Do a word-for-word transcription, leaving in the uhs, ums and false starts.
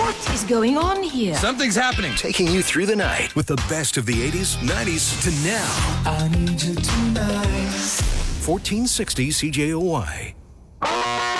What is going on here? Something's happening. Taking you through the night with the best of the eighties, nineties to now. I need you tonight. fourteen sixty C J O Y.